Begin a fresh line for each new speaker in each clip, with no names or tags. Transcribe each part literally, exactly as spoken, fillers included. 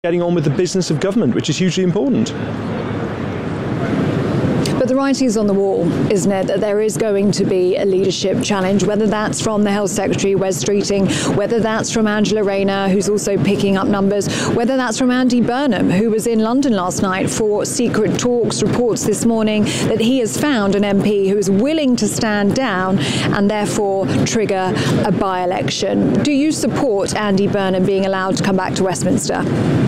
getting on with the business of government, which is hugely important.
But the writing is on the wall, isn't it, that there is going to be a leadership challenge, whether that's from the Health Secretary, Wes Streeting, whether that's from Angela Rayner, who's also picking up numbers, whether that's from Andy Burnham, who was in London last night for secret talks, reports this morning that he has found an M P who is willing to stand down and therefore trigger a by-election. Do you support Andy Burnham being allowed to come back to Westminster?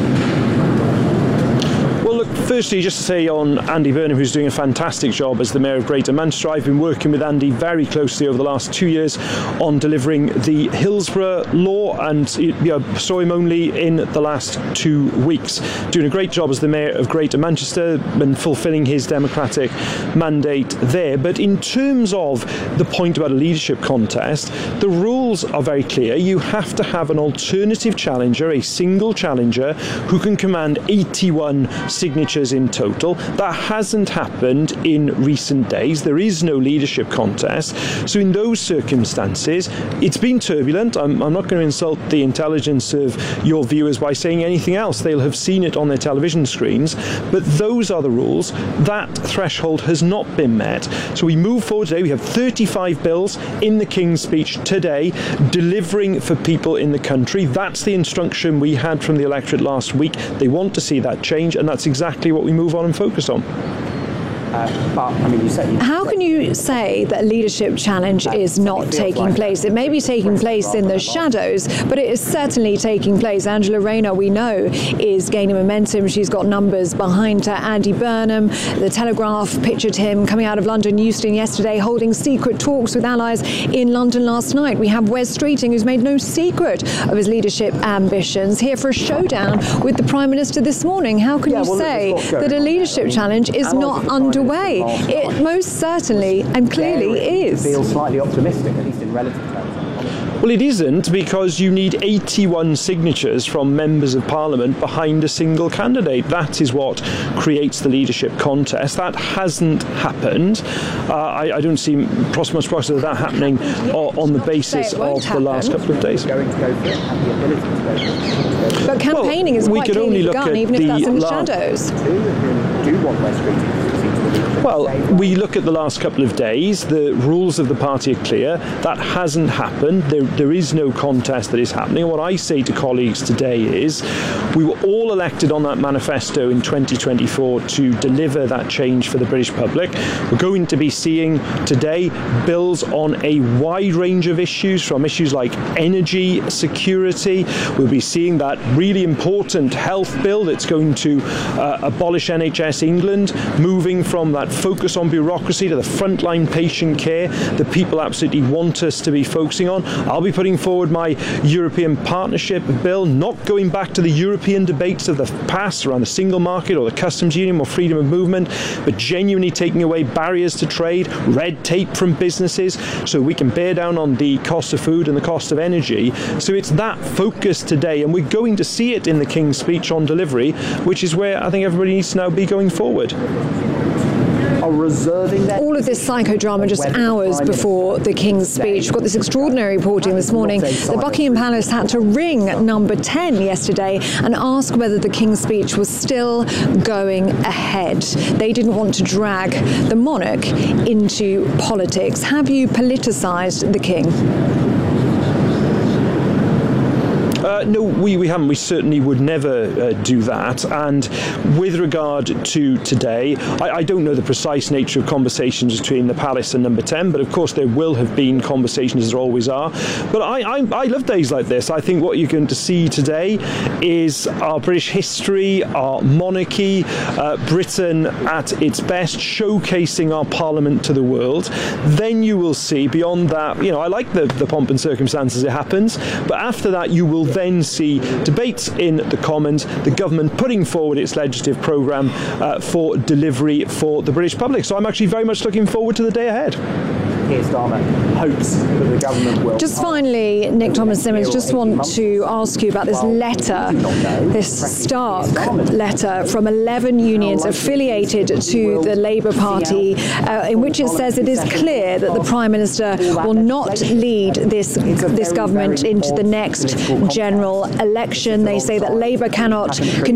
Well, look, firstly, just to say on Andy Burnham, who's doing a fantastic job as the Mayor of Greater Manchester, I've been working with Andy very closely over the last two years on delivering the Hillsborough law, and you know, saw him only in the last two weeks. Doing a great job as the Mayor of Greater Manchester and fulfilling his democratic mandate there. But in terms of the point about a leadership contest, the rules are very clear. You have to have an alternative challenger, a single challenger, who can command eighty-one signatures in total. That hasn't happened in recent days. There is no leadership contest. So in those circumstances, it's been turbulent. I'm, I'm not going to insult the intelligence of your viewers by saying anything else. They'll have seen it on their television screens. But those are the rules. That threshold has not been met. So we move forward today. We have thirty-five bills in the King's Speech today, delivering for people in the country. That's the instruction we had from the electorate last week. They want to see that change, and that's exactly what we move on and focus on.
Uh, but, I mean, you said you
How can you say that a leadership challenge is not taking place? It may be taking place in the shadows, but it is certainly taking place. Angela Rayner, we know, is gaining momentum. She's got numbers behind her. Andy Burnham, the Telegraph pictured him coming out of London Euston yesterday, holding secret talks with allies in London last night. We have Wes Streeting, who's made no secret of his leadership ambitions, here for a showdown with the Prime Minister this morning. How can
yeah,
you
well,
say that a leadership
I mean,
challenge is not underway? Way. It most certainly and clearly is.
Feel slightly optimistic, at least in relative terms.
Well, it isn't, because you need eighty-one signatures from members of Parliament behind a single candidate. That is what creates the leadership contest. That hasn't happened. Uh, I, I don't see much prospect of that happening uh, on the basis of the last couple of days.
Going to go for it, have the ability to go for it.
But campaigning
well,
is
we
quite
could
clearly
only look
begun,
at
even if
the
that's in the
la-
shadows.
Do, do want Wes Streeting to succeed to the leadership.
Well, we look at the last couple of days. The rules of the party are clear. That hasn't happened. There, there is no contest that is happening. And what I say to colleagues today is we were all elected on that manifesto in twenty twenty-four to deliver that change for the British public. We're going to be seeing today bills on a wide range of issues, from issues like energy security. We'll be seeing that really important health bill that's going to uh, abolish N H S England, moving from that focus on bureaucracy to the frontline patient care that people absolutely want us to be focusing on. I'll be putting forward my European Partnership Bill, not going back to the European debates of the past around the single market or the customs union or freedom of movement, but genuinely taking away barriers to trade, red tape from businesses, so we can bear down on the cost of food and the cost of energy. So it's that focus today, and we're going to see it in the King's Speech on delivery, which is where I think everybody needs to now be going forward.
All of this psychodrama just hours before the King's Speech. We've got this extraordinary reporting this morning that Buckingham Palace had to ring number ten yesterday and ask whether the King's Speech was still going ahead. They didn't want to drag the monarch into politics. Have you politicised the King?
Uh, no, we, we haven't. We certainly would never uh, do that. And with regard to today, I, I don't know the precise nature of conversations between the Palace and number ten, but of course there will have been conversations, as there always are. But I, I, I love days like this. I think what you're going to see today is our British history, our monarchy, uh, Britain at its best, showcasing our Parliament to the world. Then you will see, beyond that, you know, I like the, the pomp and circumstances it happens, but after that you will then see debates in the Commons, the government putting forward its legislative programme uh, for delivery for the British public. So I'm actually very much looking forward to the day ahead.
Keir Starmer hopes that the government will.
Just finally, Nick Thomas-Symonds, just want to ask you about this letter, this stark letter from eleven unions affiliated to the Labour Party, uh, in which it says it is clear that the Prime Minister will not lead this this government into the next general election. They say that Labour cannot